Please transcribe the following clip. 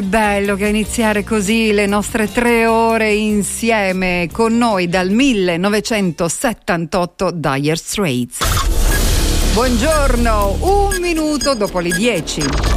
Bello che iniziare così le nostre 3 ore insieme, con noi dal 1978 Dire Straits. Buongiorno, 1 minuto dopo le 10.